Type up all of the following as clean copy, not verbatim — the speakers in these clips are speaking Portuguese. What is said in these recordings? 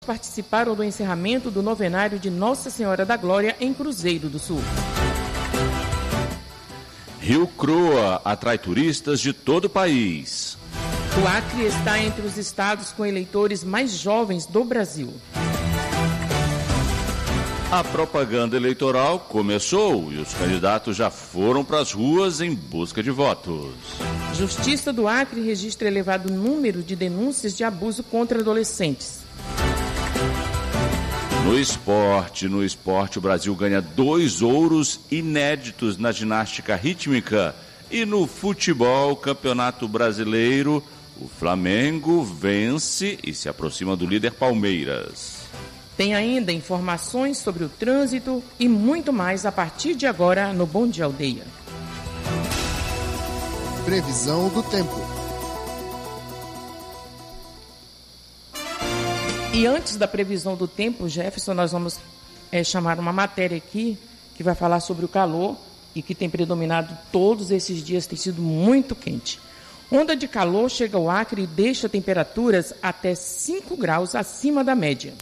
participaram do encerramento do novenário de Nossa Senhora da Glória em Cruzeiro do Sul. Rio Croa atrai turistas de todo o país. O Acre está entre os estados com eleitores mais jovens do Brasil. A propaganda eleitoral começou e os candidatos já foram para as ruas em busca de votos. Justiça do Acre registra elevado número de denúncias de abuso contra adolescentes. No esporte, o Brasil ganha 2 ouros inéditos na ginástica rítmica. E no futebol, Campeonato Brasileiro, o Flamengo vence e se aproxima do líder Palmeiras. Tem ainda informações sobre o trânsito e muito mais a partir de agora no Bom Dia Aldeia. Previsão do tempo. E antes da previsão do tempo, Jefferson, nós vamos chamar uma matéria aqui que vai falar sobre o calor e que tem predominado todos esses dias, tem sido muito quente. Onda de calor chega ao Acre e deixa temperaturas até 5 graus acima da média.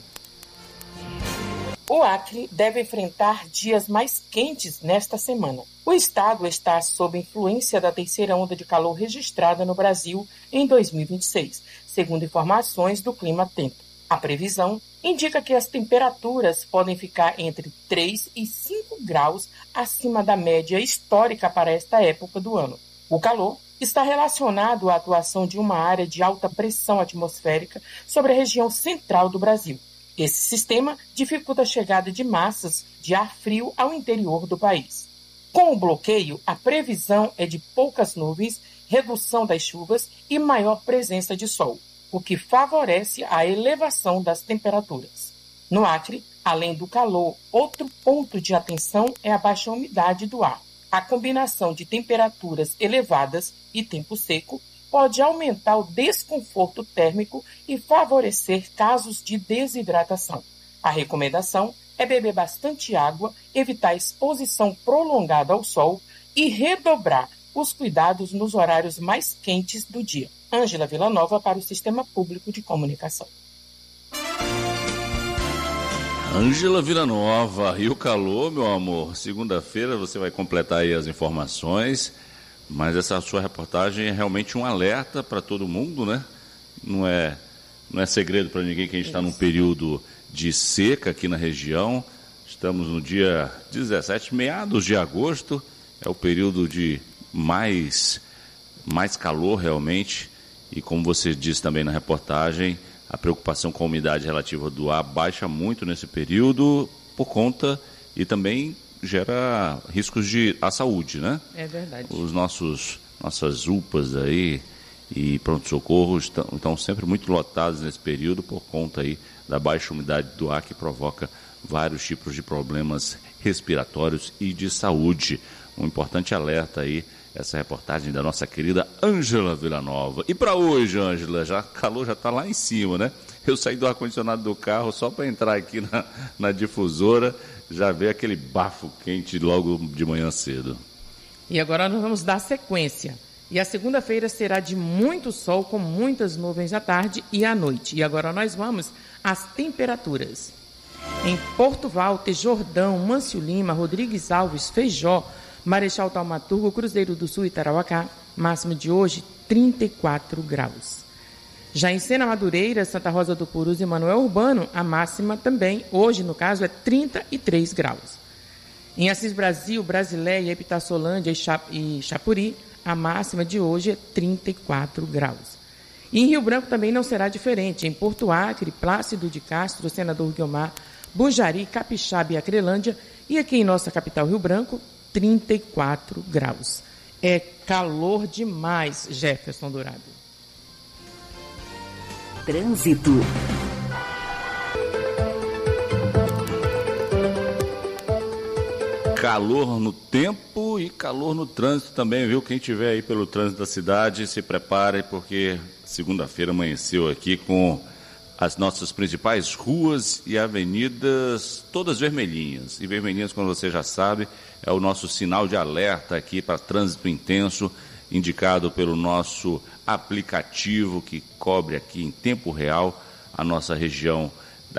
O Acre deve enfrentar dias mais quentes nesta semana. O estado está sob influência da terceira onda de calor registrada no Brasil em 2026, segundo informações do Clima Tempo. A previsão indica que as temperaturas podem ficar entre 3 e 5 graus acima da média histórica para esta época do ano. O calor está relacionado à atuação de uma área de alta pressão atmosférica sobre a região central do Brasil. Esse sistema dificulta a chegada de massas de ar frio ao interior do país. Com o bloqueio, a previsão é de poucas nuvens, redução das chuvas e maior presença de sol, o que favorece a elevação das temperaturas. No Acre, além do calor, outro ponto de atenção é a baixa umidade do ar. A combinação de temperaturas elevadas e tempo seco pode aumentar o desconforto térmico e favorecer casos de desidratação. A recomendação é beber bastante água, evitar exposição prolongada ao sol e redobrar os cuidados nos horários mais quentes do dia. Ângela Villanova para o Sistema Público de Comunicação. Ângela Villanova, e o calor, meu amor? Segunda-feira você vai completar aí as informações, mas essa sua reportagem é realmente um alerta para todo mundo, né? Não é segredo para ninguém que a gente está num período de seca aqui na região. Estamos no dia 17, meados de agosto, é o período de mais calor realmente. E como você disse também na reportagem, a preocupação com a umidade relativa do ar baixa muito nesse período por conta e também gera riscos à saúde, né? É verdade. Nossas UPAs aí e pronto-socorro estão sempre muito lotados nesse período por conta aí da baixa umidade do ar que provoca vários tipos de problemas respiratórios e de saúde. Um importante alerta aí, essa reportagem da nossa querida Ângela Villanova. E para hoje, Ângela, o calor já está lá em cima, né? Eu saí do ar-condicionado do carro só para entrar aqui na difusora, já veio aquele bafo quente logo de manhã cedo. E agora nós vamos dar sequência. E a segunda-feira será de muito sol, com muitas nuvens à tarde e à noite. E agora nós vamos às temperaturas. Em Porto Walter, Jordão, Mâncio Lima, Rodrigues Alves, Feijó, Marechal Taumaturgo, Cruzeiro do Sul e Tarauacá, máximo de hoje 34 graus. Já em Sena Madureira, Santa Rosa do Purus e Manoel Urbano, a máxima também, hoje no caso, é 33 graus. Em Assis Brasil, Brasileia, Epitaçolândia e Chapuri, a máxima de hoje é 34 graus. E em Rio Branco também não será diferente. Em Porto Acre, Plácido de Castro, Senador Guiomar, Bujari, Capixaba e Acrelândia, e aqui em nossa capital Rio Branco, 34 graus. É calor demais, Jefferson Dourado. Trânsito. Calor no tempo e calor no trânsito também, viu? Quem estiver aí pelo trânsito da cidade, se prepare, porque segunda-feira amanheceu aqui com as nossas principais ruas e avenidas todas vermelhinhas. E vermelhinhas, como você já sabe, é o nosso sinal de alerta aqui para trânsito intenso, indicado pelo nosso aplicativo que cobre aqui em tempo real a nossa região